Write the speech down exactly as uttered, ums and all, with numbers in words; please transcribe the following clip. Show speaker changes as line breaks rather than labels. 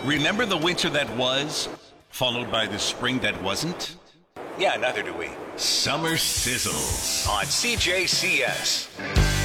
Remember the winter that was, followed by the spring that wasn't?
Yeah, neither do we.
Summer Sizzles
On C J C S.